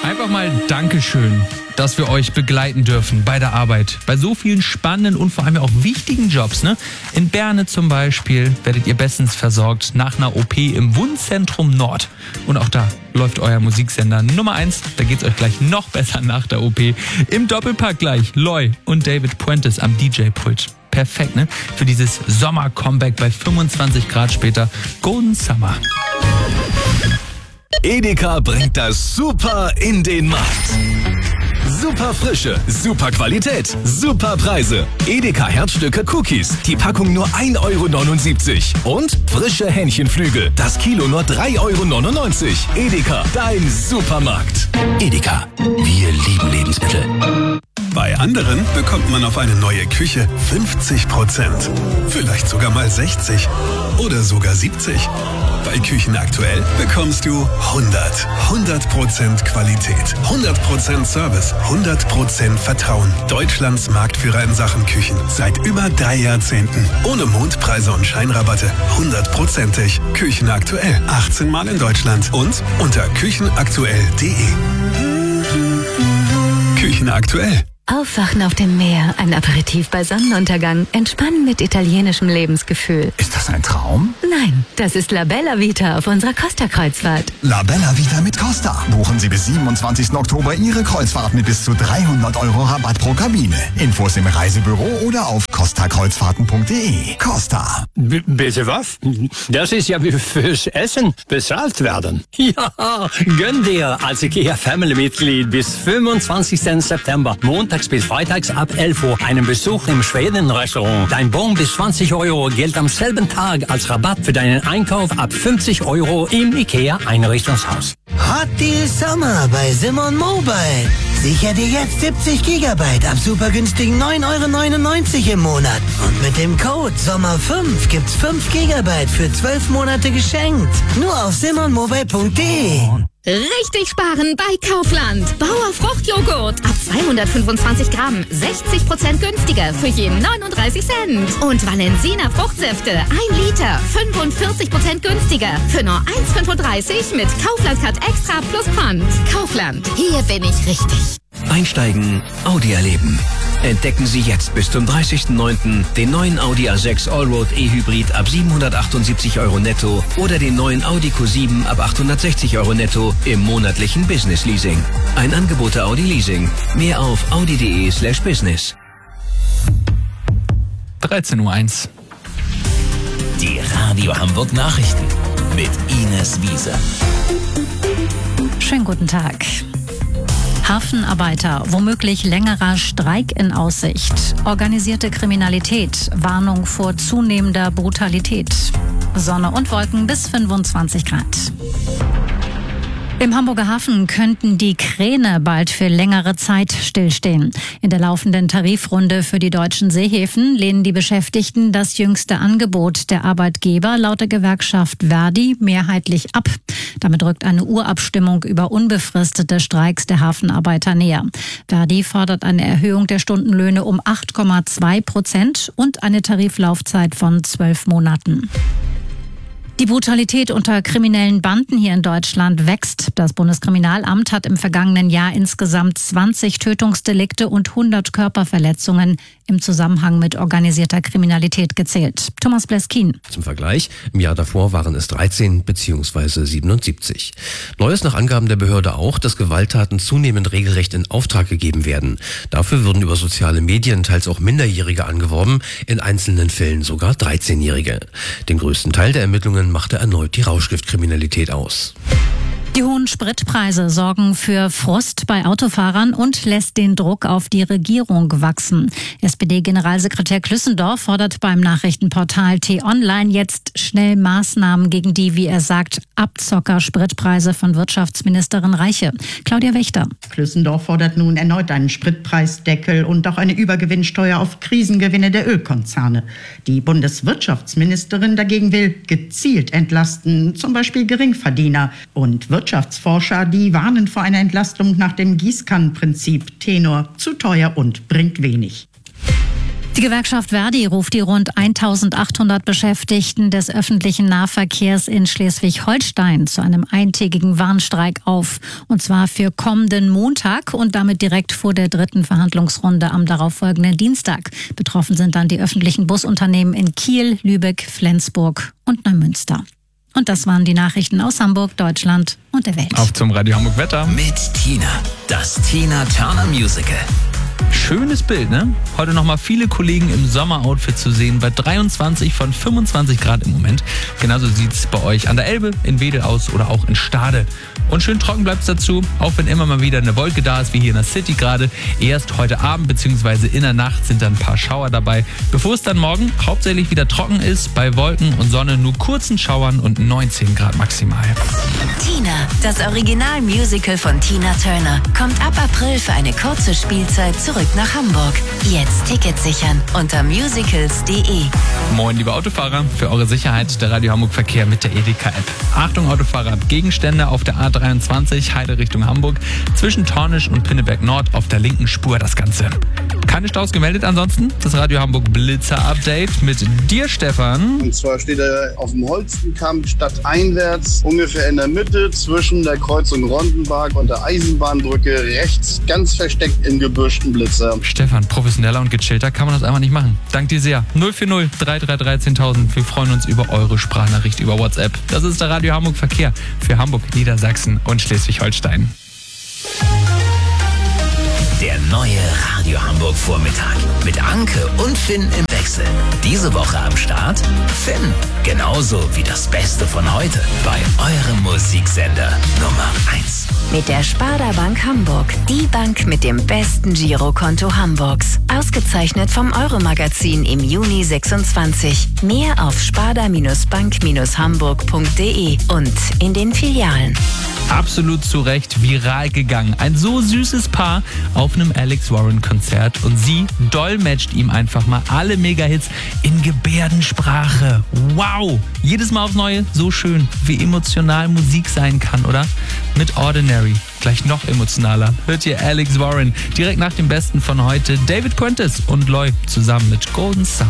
Einfach mal Dankeschön, dass wir euch begleiten dürfen bei der Arbeit. Bei so vielen spannenden und vor allem auch wichtigen Jobs. Ne? In Berne zum Beispiel werdet ihr bestens versorgt nach einer OP im Wundzentrum Nord. Und auch da läuft euer Musiksender Nummer 1. Da geht's euch gleich noch besser nach der OP. Im Doppelpack gleich Loy und David Puentes am DJ-Pult. Perfekt, ne? Für dieses Sommer-Comeback bei 25 Grad später. Golden Summer. Edeka bringt das Super in den Markt. Super Frische, super Qualität, super Preise. Edeka Herzstücke Cookies, die Packung nur 1,79 €. Und frische Hähnchenflügel, das Kilo nur 3,99 €. Edeka, dein Supermarkt. Edeka, wir lieben Lebensmittel. Bei anderen bekommt man auf eine neue Küche 50%. Vielleicht sogar mal 60 oder sogar 70. Bei Küchen aktuell bekommst du 100% Qualität, 100% Service, 100% Vertrauen. Deutschlands Marktführer in Sachen Küchen. Seit über 3 Jahrzehnten. Ohne Mondpreise und Scheinrabatte. 100%ig. Küchen aktuell. 18 Mal in Deutschland. Und unter küchenaktuell.de. Küchen aktuell. Aufwachen auf dem Meer, ein Aperitif bei Sonnenuntergang, entspannen mit italienischem Lebensgefühl. Ist das ein Traum? Nein, das ist La Bella Vita auf unserer Costa-Kreuzfahrt. La Bella Vita mit Costa. Buchen Sie bis 27. Oktober Ihre Kreuzfahrt mit bis zu 300 € Rabatt pro Kabine. Infos im Reisebüro oder auf costakreuzfahrten.de. Costa. Bitte was? Das ist ja wie fürs Essen bezahlt werden. Ja, gönn dir als IKEA-Family-Mitglied bis 25. September, montags bis freitags ab 11 Uhr, einen Besuch im Schweden-Restaurant. Dein Bon bis 20 € gilt am selben Tag als Rabatt für deinen Einkauf ab 50 € im IKEA-Einrichtungshaus. Hot Deal Sommer bei Simon Mobile. Sicher dir jetzt 70 GB ab super günstigen 9,99 € im Monat. Und mit dem Code SOMMER5 gibt's 5 GB für 12 Monate geschenkt. Nur auf simonmobile.de. Richtig sparen bei Kaufland. Bauer Fruchtjoghurt ab 225 Gramm, 60% günstiger für je 39 Cent. Und Valensina Fruchtsäfte 1 Liter, 45% günstiger für nur 1,35 mit Kaufland Card Extra plus Pfand. Kaufland, hier bin ich richtig. Einsteigen, Audi erleben. Entdecken Sie jetzt bis zum 30.09. den neuen Audi A6 Allroad E-Hybrid ab 778 € netto oder den neuen Audi Q7 ab 860 € netto im monatlichen Business Leasing. Ein Angebot der Audi Leasing. Mehr auf audi.de/business. 13:01 Uhr. Die Radio Hamburg Nachrichten mit Ines Wiese. Schönen guten Tag. Hafenarbeiter, womöglich längerer Streik in Aussicht. Organisierte Kriminalität, Warnung vor zunehmender Brutalität. Sonne und Wolken bis 25 Grad. Im Hamburger Hafen könnten die Kräne bald für längere Zeit stillstehen. In der laufenden Tarifrunde für die deutschen Seehäfen lehnen die Beschäftigten das jüngste Angebot der Arbeitgeber laut der Gewerkschaft Verdi mehrheitlich ab. Damit rückt eine Urabstimmung über unbefristete Streiks der Hafenarbeiter näher. Verdi fordert eine Erhöhung der Stundenlöhne um 8,2% und eine Tariflaufzeit von 12 Monaten. Die Brutalität unter kriminellen Banden hier in Deutschland wächst. Das Bundeskriminalamt hat im vergangenen Jahr insgesamt 20 Tötungsdelikte und 100 Körperverletzungen im Zusammenhang mit organisierter Kriminalität gezählt. Thomas Bleskin. Zum Vergleich, im Jahr davor waren es 13 bzw. 77. Neu ist nach Angaben der Behörde auch, dass Gewalttaten zunehmend regelrecht in Auftrag gegeben werden. Dafür würden über soziale Medien teils auch Minderjährige angeworben, in einzelnen Fällen sogar 13-Jährige. Den größten Teil der Ermittlungen machte erneut die Rauschgiftkriminalität aus. Die hohen Spritpreise sorgen für Frust bei Autofahrern und lässt den Druck auf die Regierung wachsen. SPD-Generalsekretär Klüssendorf fordert beim Nachrichtenportal T-Online jetzt schnell Maßnahmen gegen die, wie er sagt, Abzocker-Spritpreise von Wirtschaftsministerin Reiche. Claudia Wächter. Klüssendorf fordert nun erneut einen Spritpreisdeckel und auch eine Übergewinnsteuer auf Krisengewinne der Ölkonzerne. Die Bundeswirtschaftsministerin dagegen will gezielt entlasten, zum Beispiel Geringverdiener. Und Wirtschaftsforscher, die warnen vor einer Entlastung nach dem Gießkannenprinzip. Tenor: zu teuer und bringt wenig. Die Gewerkschaft Verdi ruft die rund 1800 Beschäftigten des öffentlichen Nahverkehrs in Schleswig-Holstein zu einem eintägigen Warnstreik auf. Und zwar für kommenden Montag und damit direkt vor der 3. Verhandlungsrunde am darauffolgenden Dienstag. Betroffen sind dann die öffentlichen Busunternehmen in Kiel, Lübeck, Flensburg und Neumünster. Und das waren die Nachrichten aus Hamburg, Deutschland und der Welt. Auf zum Radio Hamburg Wetter. Mit Tina, das Tina Turner Musical. Schönes Bild, ne? Heute nochmal viele Kollegen im Sommeroutfit zu sehen, bei 23 von 25 Grad im Moment. Genauso sieht es bei euch an der Elbe, in Wedel aus oder auch in Stade. Und schön trocken bleibt es dazu, auch wenn immer mal wieder eine Wolke da ist, wie hier in der City gerade. Erst heute Abend bzw. in der Nacht sind dann ein paar Schauer dabei, bevor es dann morgen hauptsächlich wieder trocken ist, bei Wolken und Sonne nur kurzen Schauern und 19 Grad maximal. Tina, das Original-Musical von Tina Turner, kommt ab April für eine kurze Spielzeit zurück nach Hamburg. Jetzt Tickets sichern unter musicals.de. Moin, liebe Autofahrer, für eure Sicherheit der Radio Hamburg Verkehr mit der Edeka-App. Achtung Autofahrer, Gegenstände auf der A23 Heide Richtung Hamburg, zwischen Tornisch und Pinneberg Nord auf der linken Spur das Ganze. Keine Staus gemeldet ansonsten? Das Radio Hamburg Blitzer-Update mit dir, Stefan. Und zwar steht er auf dem Holstenkamp stadteinwärts, ungefähr in der Mitte zwischen der Kreuzung Rondenberg und der Eisenbahnbrücke, rechts ganz versteckt im Gebüsch ein Blitzer. Stefan, professioneller und gechillter kann man das einfach nicht machen. Dank dir sehr. 040 333 10.000. Wir freuen uns über eure Sprachnachricht über WhatsApp. Das ist der Radio Hamburg Verkehr für Hamburg, Niedersachsen und Schleswig-Holstein. Der neue Radio Hamburg Vormittag mit Anke und Finn im Wechsel. Diese Woche am Start Finn. Genauso wie das Beste von heute bei eurem Musiksender Nummer 1. Mit der Sparda Bank Hamburg, die Bank mit dem besten Girokonto Hamburgs. Ausgezeichnet vom Euromagazin im Juni 26. Mehr auf sparda-bank-hamburg.de und in den Filialen. Absolut zu Recht viral gegangen. Ein so süßes Paar auf einem Alex Warren-Konzert und sie dolmetscht ihm einfach mal alle Megahits in Gebärdensprache. Wow! Jedes Mal aufs Neue so schön, wie emotional Musik sein kann, oder? Mit Ordinary. Gleich noch emotionaler. Hört ihr Alex Warren direkt nach dem Besten von heute. David Quintus und Loy zusammen mit Golden Sun.